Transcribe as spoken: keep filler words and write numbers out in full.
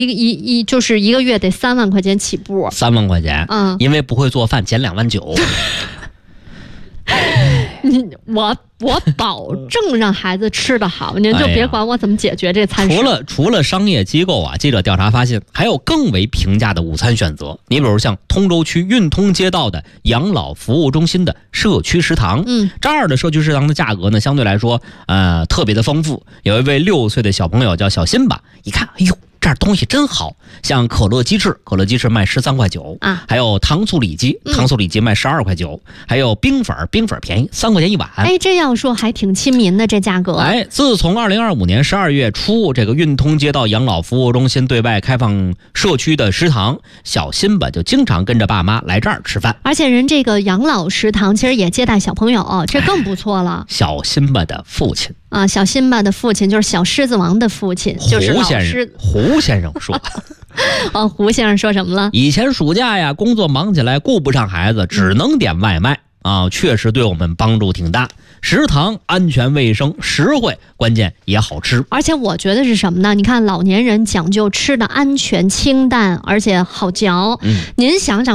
一一一就是一个月得三万块钱起步， 三万块钱， 嗯， 因为不会做饭，减两万九。 你我我保证让孩子吃得好，您就别管我怎么解决这餐食。 除了除了商业机构啊，记者调查发现，还有更为平价的午餐选择。你比如像通州区运通街道的养老服务中心的社区食堂， 嗯， 这儿的社区食堂的价格呢，相对来说，呃，特别的丰富。有一位六岁的小朋友叫小新吧，一看，哎呦，这儿东西真好，像可乐鸡翅，可乐鸡翅卖十三块九啊， 还有糖醋里脊，糖醋里脊卖十二块九，还有冰粉，冰粉便宜三块钱一碗。 哎，这样说还挺亲民的，这价格。 哎，自从二零二五年十二月初，这个运通街道养老服务中心对外开放社区的食堂，小新吧就经常跟着爸妈来这儿吃饭。 而且人这个养老食堂其实也接待小朋友，这更不错了。 小新吧的父亲啊，小辛巴的父亲就是小狮子王的父亲，就是老师胡先生说。 哦，胡先生说什么了？ 以前暑假呀，工作忙起来顾不上孩子，只能点外卖啊，确实对我们帮助挺大。食堂安全卫生实惠，关键也好吃。 而且我觉得是什么呢？你看老年人讲究吃的安全清淡，而且好嚼。 嗯， 您想想。